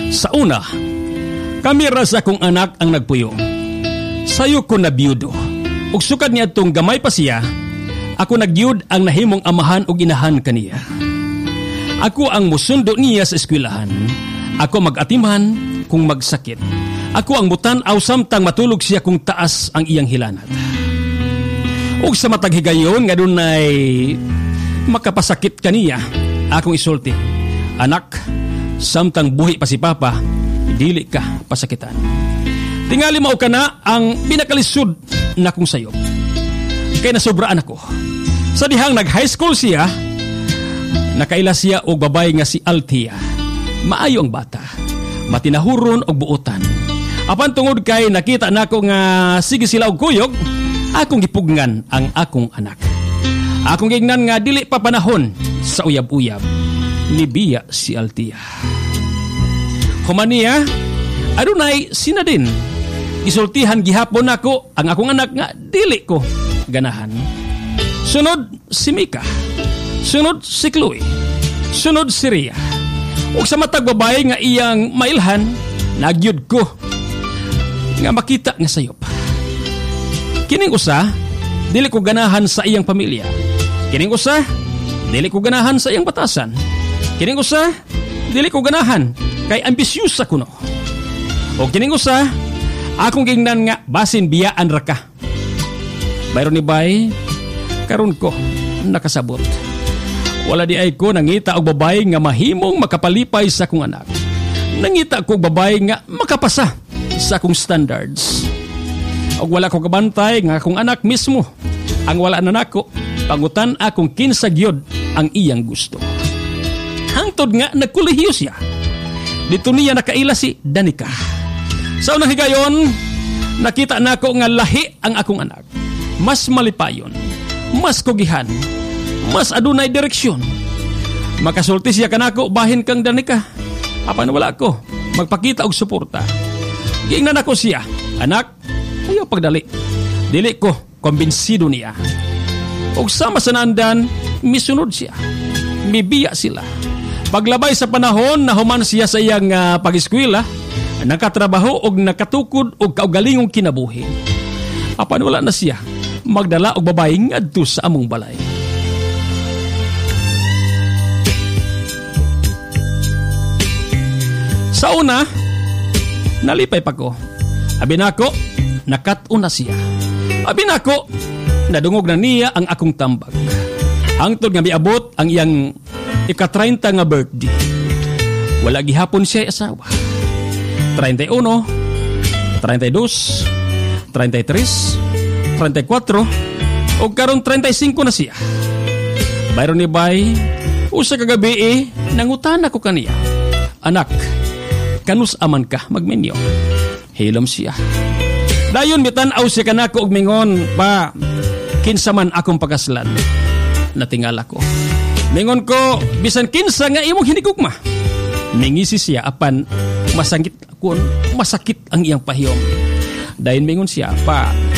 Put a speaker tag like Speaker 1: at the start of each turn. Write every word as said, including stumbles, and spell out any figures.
Speaker 1: Sa una, kami ra sa akong anak ang nagpuyo. Sayo ko na biyudo. Ug sukad niya itong gamay pa siya, ako nagyud ang nahimong amahan o inahan kaniya. Ako ang musundo niya sa eskwelahan. Ako mag-atiman kung magsakit. Ako ang mutan-aw samtang matulog siya kung taas ang iyang hilanat. Ug sa matag higayon nga dunay makapasakit kaniya, akong isulti, anak, samtang buhi pa si Papa, dili ka pasakitan. Tingali mao ka na ang pinakalisod na kong sayop. Kaya nasobraan ako. Sa dihang nag-high school siya, nakaila siya og babay nga si Althea. Maayo ang bata, matinahuron og buotan. Apan tungod kay nakita nako nga sige sila og kuyog, akong gipugngan ang akong anak. Akong gignan nga dili pa panahon sa uyab-uyab. Nibiya si Althea. Humaniya, adunay sina din. Isultihan gihapon nako ang akong anak nga dili ko ganahan. Sunod si Mika. Sunod si Chloe. Sunod si Rhea. Ug sa matag babae nga iyang mailhan, nagyud ko nga makita nga sayop. Kining usa, dili ko ganahan sa iyang pamilya. Kining usa, dili ko ganahan sa iyang batasan. Kining usa, dili ko ganahan kay ambisyusa kuno. O kining usa, akong gingnan nga basin biyaan ra ka. Bayron ni bay, karon ko nakasabot. Wala di ay ko nangita og babae nga mahimong makapalipay sa akong anak. Nangita ko og babae nga makapasa sa akong standards. Og wala ko kabantay nga akong anak mismo ang wala na nako, pangutan akong kinsa gyud ang iyang gusto. Hangtod nga nagkolehiyo siya. Dito niya nakaila si Danica. Sa unang higayon, nakita nako nga lahi ang akong anak. Mas malipayon, mas kugihan, mas adunay direksyon. Makasulti siya kanako bahin kang Danica. Apan wala ko magpakita og suporta. Giingnan ako siya, anak, ayaw pagdali. Dili ko kumbinsido niya. Og sama sa nandan, misunod siya. Mibiya sila. Paglabay sa panahon na human siya sa iyang uh, pag-eskwela, nakatrabaho og nakatukod og kaugalingong kinabuhi. Apan wala na siya magdala og babae ngadto sa among balay. Sa una, nalipay pa ko. Abi nako, nakat-o na siya. Abi nako, nadungog na niya ang akong tambag. Hangtod nga miabot ang iyang ika-treinta nga birthday. Wala gihapon siya asawa. treinta y uno, treinta y dos, treinta y tres, treinta y cuatro, o karon treinta y cinco na siya. Bayron ni bay, usa ka gabi eh, nangutan ako kaniya. Anak, kanus aman ka magmenyo. Hilom siya. Dayon mitan-aw siya kanako og mingon pa kinsa man akong pagaslan. Natingala ko. Mingon ko bisan kinsa nga imong hinigugma. Mingisi siya apan masakit kun masakit ang iyang pahiyom. Dayon mingon siya pa